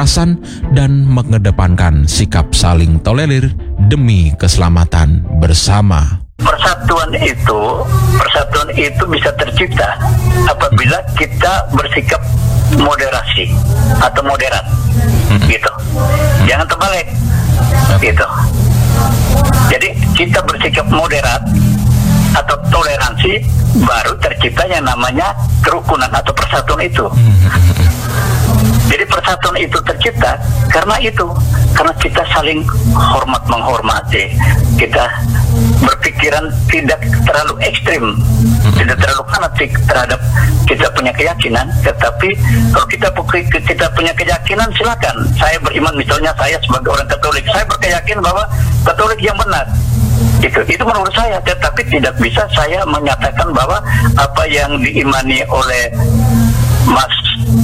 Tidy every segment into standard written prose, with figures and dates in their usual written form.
kekerasan dan mengedepankan sikap saling tolerir demi keselamatan bersama. Persatuan itu bisa tercipta apabila kita bersikap moderasi atau moderat, gitu. Jangan terbalik, gitu. Jadi kita bersikap moderat atau toleransi, baru tercipta yang namanya kerukunan atau persatuan itu. Jadi persatuan itu tercipta karena kita saling hormat menghormati, kita berpikiran tidak terlalu ekstrim, tidak terlalu fanatik terhadap kita punya keyakinan. Tetapi kalau kita punya keyakinan, silakan. Saya beriman, misalnya saya sebagai orang Katolik, saya berkeyakinan bahwa Katolik yang benar. Itu menurut saya, tetapi tidak bisa saya menyatakan bahwa apa yang diimani oleh Mas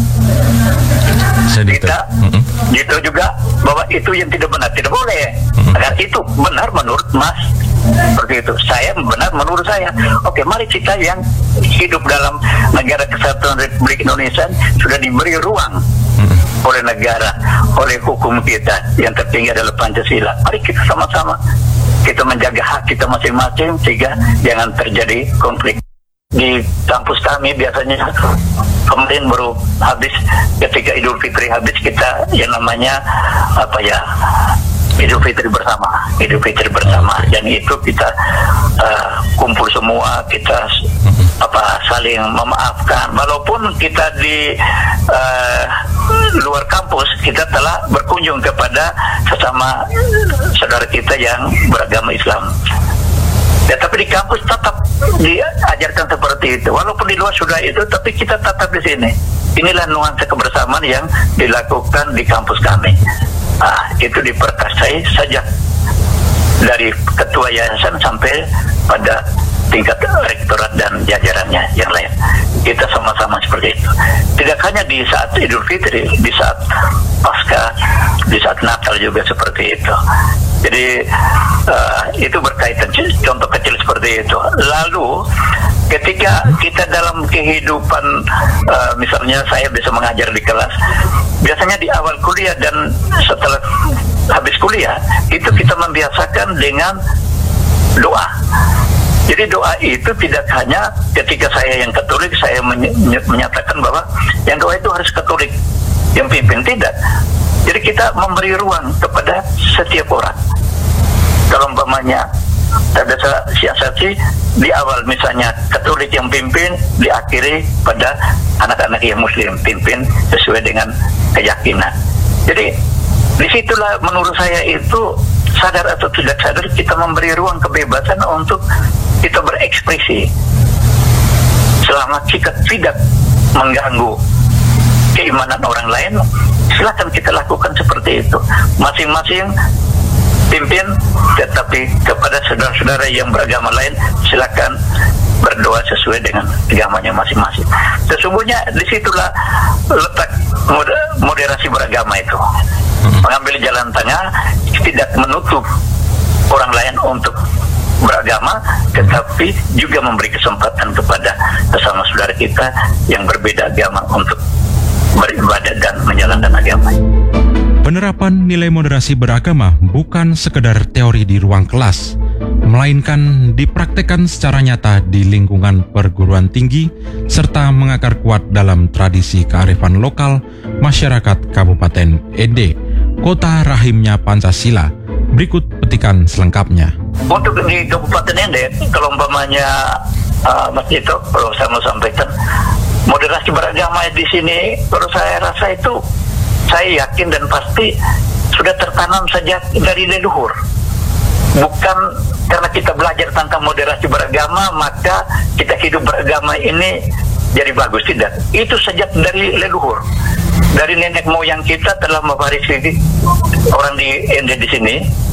kita gitu juga bahwa itu yang tidak benar, tidak boleh. Agar itu benar menurut Mas, seperti itu. Saya benar menurut saya. Oke, mari kita yang hidup dalam negara kesatuan Republik Indonesia sudah diberi ruang oleh negara, oleh hukum kita yang tertinggi adalah Pancasila. Mari kita sama-sama kita menjaga hak kita masing-masing sehingga jangan terjadi konflik. Di kampus kami biasanya kemarin baru habis, ketika Idul Fitri habis, kita yang namanya Idul Fitri bersama, dan itu kita kumpul semua, kita saling memaafkan, walaupun kita di luar kampus kita telah berkunjung kepada sesama saudara kita yang beragama Islam. Ya, tapi di kampus tetap diajarkan seperti itu. Walaupun di luar sudah itu, tapi kita tetap di sini. Inilah nuansa kebersamaan yang dilakukan di kampus kami. Itu diperkasai sejak dari ketua yayasan sampai pada tingkat rektorat dan jajarannya yang lain. Kita sama-sama seperti itu. Tidak hanya di saat Idul Fitri, di saat Pasca, di saat Natal juga seperti itu. Jadi itu berkaitan, contoh kecil seperti itu. Lalu ketika kita dalam kehidupan, misalnya saya bisa mengajar di kelas, biasanya di awal kuliah dan setelah habis kuliah itu kita membiasakan dengan doa. Jadi doa itu tidak hanya ketika saya yang Katolik, saya menyatakan bahwa yang doa itu harus Katolik yang pimpin, tidak. Jadi kita memberi ruang kepada setiap orang. Kalau umpamanya ada siasati di awal misalnya Katolik yang pimpin, diakhiri pada anak-anak yang Muslim pimpin sesuai dengan keyakinan. Jadi disitulah menurut saya itu, sadar atau tidak sadar, kita memberi ruang kebebasan untuk kita berekspresi selama kita tidak mengganggu keimanan orang lain. Silakan kita lakukan seperti itu, masing-masing pimpin, tetapi kepada saudara-saudara yang beragama lain silakan berdoa sesuai dengan agamanya masing-masing. Sesungguhnya disitulah letak moderasi beragama itu, mengambil jalan tengah, tidak menutup orang lain untuk beragama, tetapi juga memberi kesempatan kepada sesama saudara kita yang berbeda agama untuk beribadah dan menjalankan agama. Penerapan nilai moderasi beragama bukan sekedar teori di ruang kelas, melainkan dipraktekkan secara nyata di lingkungan perguruan tinggi serta mengakar kuat dalam tradisi kearifan lokal masyarakat Kabupaten Ende, kota rahimnya Pancasila. Berikut petikan selengkapnya. Untuk di Kabupaten Ende, kalau umpamanya Mas Dito, kalau saya mau sampaikan, moderasi beragama di sini, kalau saya rasa itu, saya yakin dan pasti sudah tertanam sejak dari leluhur. Bukan karena kita belajar tentang moderasi beragama maka kita hidup beragama ini jadi bagus, tidak. Itu sejak dari leluhur, dari nenek moyang kita telah mewarisi orang di Ende di sini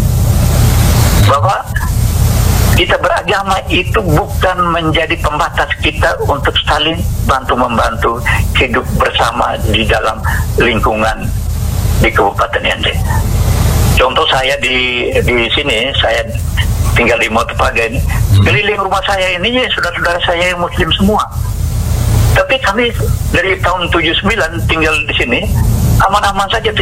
bahwa kita beragama itu bukan menjadi pembatas kita untuk saling bantu-membantu hidup bersama di dalam lingkungan di Kabupaten Ende. Contoh saya di sini, saya tinggal di Motopaga ini, keliling rumah saya ini ya saudara-saudara saya yang Muslim semua. Tapi kami dari tahun 79 tinggal di sini aman-aman saja.